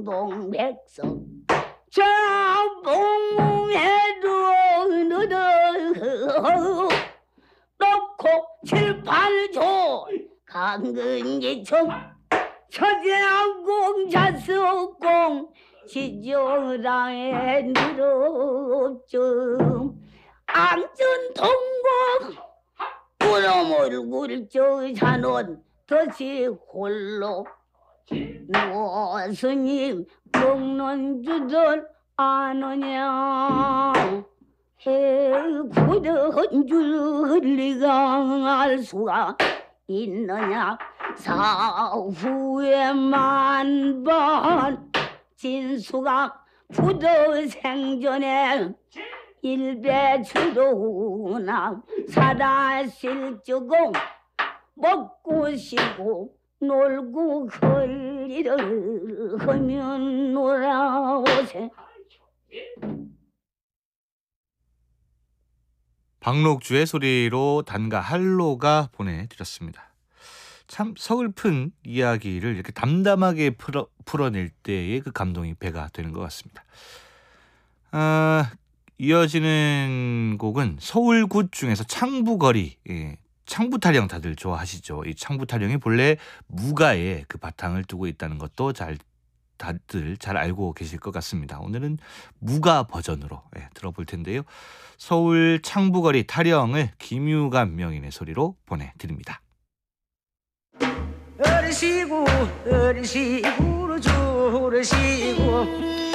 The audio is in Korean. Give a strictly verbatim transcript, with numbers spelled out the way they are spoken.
청동 백성 자봉해도 너도 넣고 칠팔조 강근기총 처제항공 자수공 지조랑에 누럽좀 앙전통공 구놈을 굴저 잔원 덫이 홀로 노스님 먹는 주들 아느냐 구던 줄 리가 알 수가 있느냐 사후에 만번 진수가 부도 생전에 일배추도나 사다실주공 먹고 쉬고 놀고 걸리를 하면 놀아오세. 박록주의 소리로 단가 할로가 보내드렸습니다. 참 서글픈 이야기를 이렇게 담담하게 풀어, 풀어낼 때의 그 감동이 배가 되는 것 같습니다. 아, 이어지는 곡은 서울굿 중에서 창부거리, 예, 창부타령 다들 좋아하시죠? 이 창부타령이 본래 무가에 그 바탕을 두고 있다는 것도 잘 다들 잘 알고 계실 것 같습니다. 오늘은 무가 버전으로 예, 들어볼 텐데요. 서울 창부거리 타령을 김유감 명인의 소리로 보내드립니다. 어르시고 어르시고 어르시고